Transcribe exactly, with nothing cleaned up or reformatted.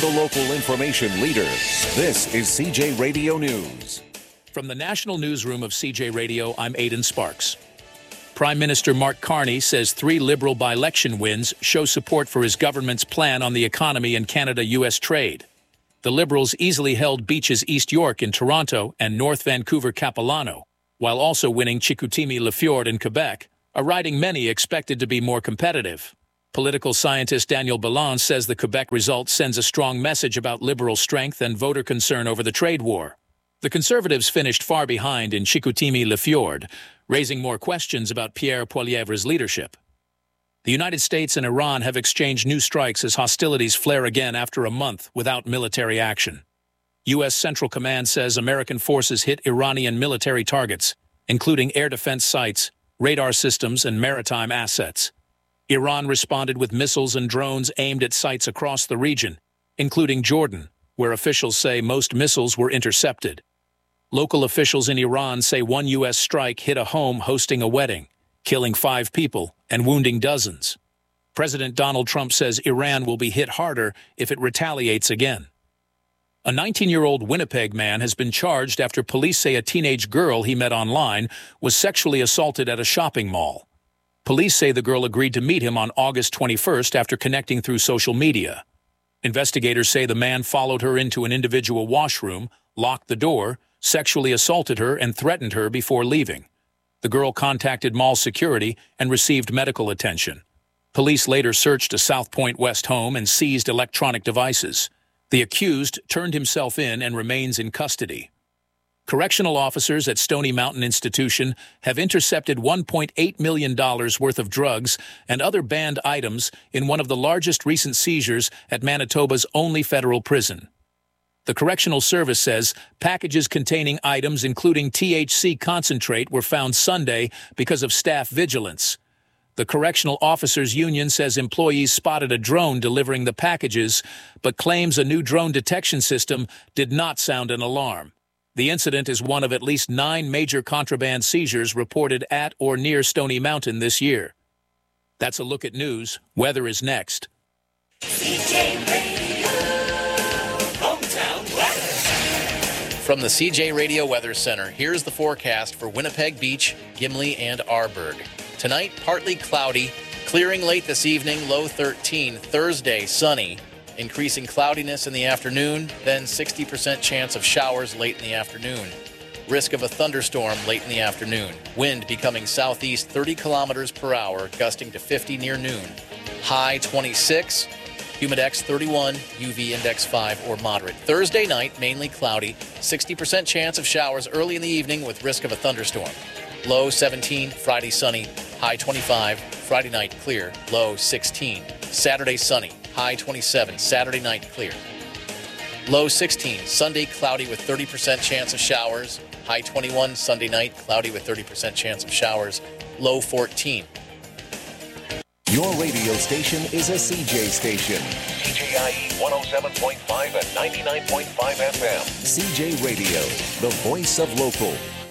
the local information leader. This is C J Radio News. From the National Newsroom of C J Radio, I'm Aidan Sparks. Prime Minister Mark Carney says three Liberal by-election wins show support for his government's plan on the economy and Canada-U S trade. The Liberals easily held Beaches East York in Toronto and North Vancouver Capilano, while also winning Chicoutimi-Lefjord in Quebec, a riding many expected to be more competitive. Political scientist Daniel Ballon says the Quebec result sends a strong message about Liberal strength and voter concern over the trade war. The Conservatives finished far behind in Chicoutimi-Lefjord, raising more questions about Pierre Poilievre's leadership. The United States and Iran have exchanged new strikes as hostilities flare again after a month without military action. U S Central Command says American forces hit Iranian military targets, including air defense sites, radar systems, and maritime assets. Iran responded with missiles and drones aimed at sites across the region, including Jordan, where officials say most missiles were intercepted. Local officials in Iran say one U S strike hit a home hosting a wedding, killing five people and wounding dozens. President Donald Trump says Iran will be hit harder if it retaliates again. A nineteen-year-old Winnipeg man has been charged after police say a teenage girl he met online was sexually assaulted at a shopping mall. Police say the girl agreed to meet him on August twenty-first after connecting through social media. Investigators say the man followed her into an individual washroom, locked the door, sexually assaulted her, and threatened her before leaving. The girl contacted mall security and received medical attention. Police later searched a South Point West home and seized electronic devices. The accused turned himself in and remains in custody. Correctional officers at Stony Mountain Institution have intercepted one point eight million dollars worth of drugs and other banned items in one of the largest recent seizures at Manitoba's only federal prison. The Correctional Service says packages containing items including T H C concentrate were found Sunday because of staff vigilance. The Correctional Officers Union says employees spotted a drone delivering the packages, but claims a new drone detection system did not sound an alarm. The incident is one of at least nine major contraband seizures reported at or near Stony Mountain this year. That's a look at news. Weather is next. C J Radio, hometown weather. From the C J Radio Weather Center, here's the forecast for Winnipeg Beach, Gimli, and Arborg. Tonight, partly cloudy, clearing late this evening, low thirteen. Thursday, sunny, increasing cloudiness in the afternoon, then sixty percent chance of showers late in the afternoon. Risk of a thunderstorm late in the afternoon. Wind becoming southeast thirty kilometers per hour, gusting to fifty near noon. High twenty-six. Humidex thirty-one, U V index five or moderate. Thursday night, mainly cloudy, sixty percent chance of showers early in the evening with risk of a thunderstorm. Low seventeen, Friday sunny, high twenty-five, Friday night clear, low sixteen. Saturday sunny, high twenty-seven, Saturday night clear. Low sixteen, Sunday cloudy with thirty percent chance of showers, high twenty-one, Sunday night cloudy with thirty percent chance of showers, low fourteen. Your radio station is a C J station. C J I E one oh seven point five and ninety-nine point five F M. C J Radio, the voice of local.